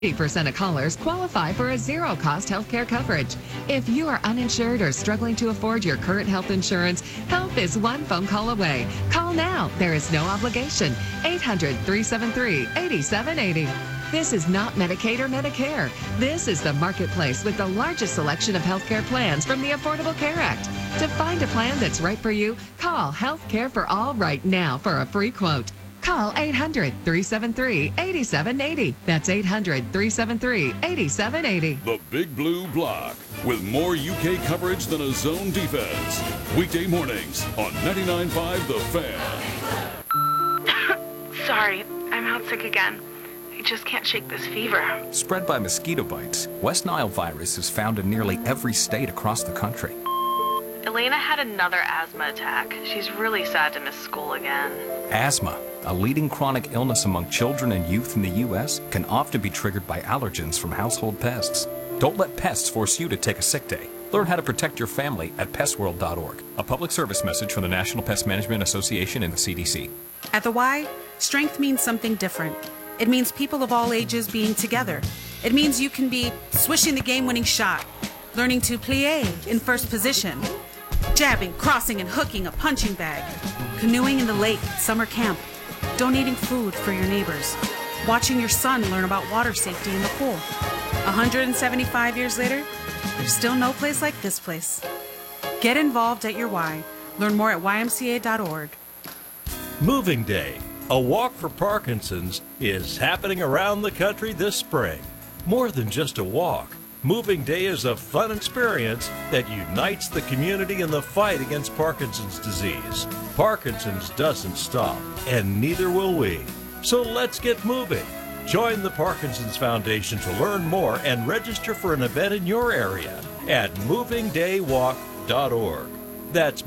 80% of callers qualify for a zero-cost healthcare coverage. If you are uninsured or struggling to afford your current health insurance, help is one phone call away. Call now. There is no obligation. 800-373-8780. This is not Medicaid or Medicare. This is the marketplace with the largest selection of healthcare plans from the Affordable Care Act. To find a plan that's right for you, call Healthcare for All right now for a free quote. Call 800-373-8780. That's 800-373-8780. The Big Blue Block, with more UK coverage than a zone defense. Weekday mornings on 99.5 The Fan. Sorry, I'm out sick again. I just can't shake this fever. Spread by mosquito bites, West Nile virus is found in nearly every state across the country. Elena had another asthma attack. She's really sad to miss school again. Asthma, a leading chronic illness among children and youth in the U.S., can often be triggered by allergens from household pests. Don't let pests force you to take a sick day. Learn how to protect your family at pestworld.org. A public service message from the National Pest Management Association and the CDC. At the Y, strength means something different. It means people of all ages being together. It means you can be swishing the game-winning shot, learning to plie in first position, jabbing, crossing, and hooking a punching bag, canoeing in the lake, summer camp, donating food for your neighbors, watching your son learn about water safety in the pool. 175 years later, there's still no place like this place. Get involved at your Y. Learn more at ymca.org. Moving Day, a walk for Parkinson's, is happening around the country this spring. More than just a walk, Moving Day is a fun experience that unites the community in the fight against Parkinson's disease. Parkinson's doesn't stop, and neither will we. So let's get moving. Join the Parkinson's Foundation to learn more and register for an event in your area at movingdaywalk.org. That's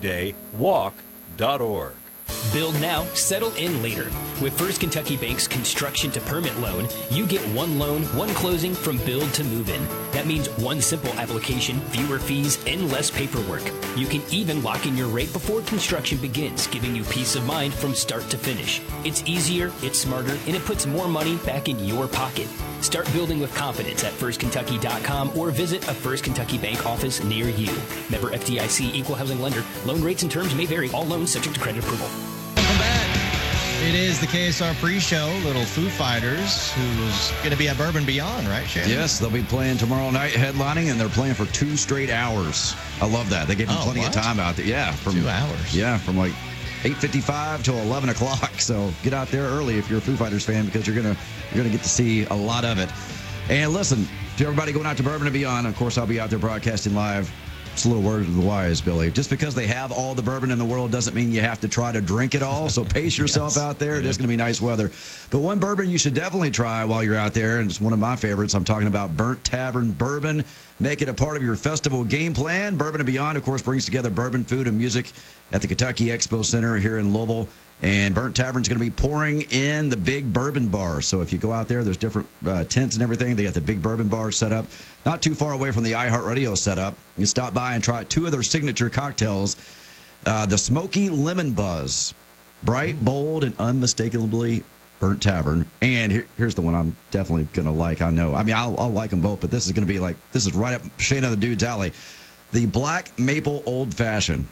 movingdaywalk.org. Build now, settle in later. With First Kentucky Bank's construction to permit loan, you get one loan, one closing from build to move in. That means one simple application, fewer fees, and less paperwork. You can even lock in your rate before construction begins, giving you peace of mind from start to finish. It's easier, it's smarter, and it puts more money back in your pocket. Start building with confidence at firstkentucky.com or visit a First Kentucky Bank office near you. Member FDIC, equal housing lender. Loan rates and terms may vary. All loans subject to credit approval. Welcome back. It is the KSR pre-show. Little Foo Fighters, who's going to be at Bourbon Beyond, right, Shannon? Yes, they'll be playing tomorrow night, headlining, and they're playing for 2 straight hours. I love that. They gave them plenty of time out there. Yeah, from 2 hours. Yeah, from like 8:55 till 11 o'clock. So get out there early if you're a Foo Fighters fan, because you're gonna get to see a lot of it. And listen, to everybody going out to Bourbon and Beyond, of course, I'll be out there broadcasting live. It's a little word of the wise, Billy. Just because they have all the bourbon in the world doesn't mean you have to try to drink it all. So pace yourself out there. It is going to be nice weather. But one bourbon you should definitely try while you're out there, and it's one of my favorites. I'm talking about Burnt Tavern Bourbon. Make it a part of your festival game plan. Bourbon and Beyond, of course, brings together bourbon, food, and music at the Kentucky Expo Center here in Louisville. And Burnt Tavern's going to be pouring in the Big Bourbon Bar. So if you go out there, there's different tents and everything. They got the Big Bourbon Bar set up, not too far away from the iHeartRadio setup. You can stop by and try 2 of their signature cocktails. The Smoky Lemon Buzz, bright, bold, and unmistakably Burnt Tavern. And here's the one I'm definitely going to like, I know. I mean, I'll like them both, but this is going to be like, this is right up Shayna the Dude's alley. The Black Maple Old Fashioned.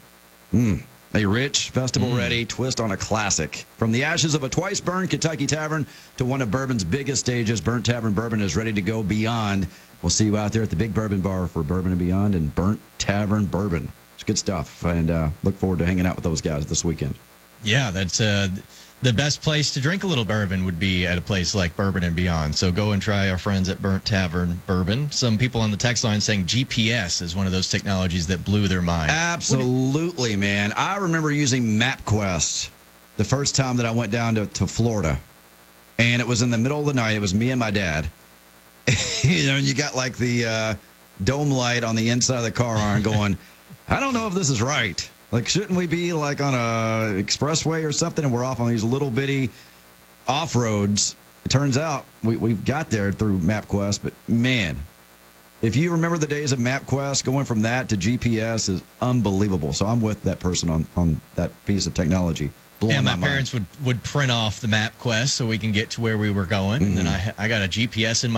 A rich, festival-ready twist on a classic. From the ashes of a twice-burned Kentucky tavern to one of bourbon's biggest stages, Burnt Tavern Bourbon is ready to go beyond. We'll see you out there at the Big Bourbon Bar for Bourbon and Beyond and Burnt Tavern Bourbon. It's good stuff, and look forward to hanging out with those guys this weekend. Yeah, that's the best place to drink a little bourbon would be at a place like Bourbon and Beyond. So go and try our friends at Burnt Tavern Bourbon. Some people on the text line saying GPS is one of those technologies that blew their mind. Absolutely, man. I remember using MapQuest the first time that I went down to Florida. And it was in the middle of the night. It was me and my dad. You know, and you got like the dome light on the inside of the car on going, I don't know if this is right. Like, shouldn't we be like on a expressway or something? And we're off on these little bitty off-roads. It turns out we got there through MapQuest. But, man, if you remember the days of MapQuest, going from that to GPS is unbelievable. So I'm with that person on that piece of technology. blowing my my parents would print off the MapQuest so we can get to where we were going. And then I got a GPS in my